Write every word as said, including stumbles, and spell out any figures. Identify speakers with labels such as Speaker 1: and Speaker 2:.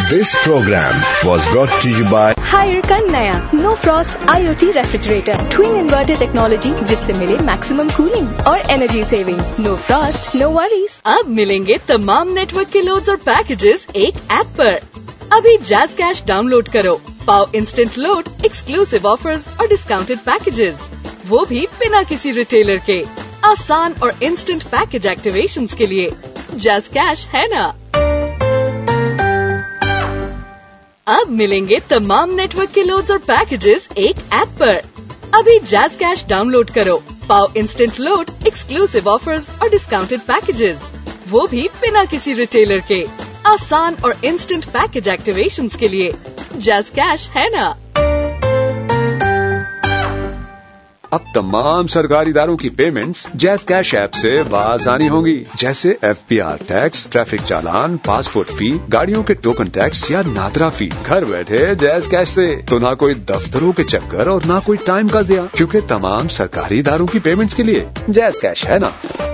Speaker 1: This program was brought to you by
Speaker 2: higher का नया no Frost IoT refrigerator twin inverter technology, जिससे मिले maximum cooling और energy saving. No Frost no worries.
Speaker 3: अब मिलेंगे तमाम नेटवर्क के लोड्स और पैकेजेस एक ऐप पर। अभी जैज़ कैश डाउनलोड करो, पाओ इंस्टेंट लोड, एक्सक्लूसिव ऑफर्स और डिस्काउंटेड पैकेजेस, वो भी बिना किसी रिटेलर के। आसान और इंस्टेंट पैकेज एक्टिवेशंस के लिए जैज़ कैश है ना। अब मिलेंगे तमाम नेटवर्क के लोड्स और पैकेजेस एक ऐप पर। अभी जैज़ कैश डाउनलोड करो, पाओ इंस्टेंट लोड, एक्सक्लूसिव ऑफर्स और डिस्काउंटेड पैकेजेस, वो भी बिना किसी रिटेलर के। आसान और इंस्टेंट पैकेज एक्टिवेशंस के लिए जैज़ कैश है ना।
Speaker 4: अब तमाम सरकारी इदारों की पेमेंट्स जैज़ कैश ऐप से आसानी होंगी, जैसे F P R tax, traffic चालान, पासपोर्ट फी, गाड़ियों के टोकन टैक्स या नादरा फी। घर बैठे जैज़ कैश से तो ना कोई दफ्तरों के चक्कर और ना कोई टाइम का ज़िया, क्योंकि तमाम सरकारी इदारों की पेमेंट्स के लिए जैज़ कैश है ना।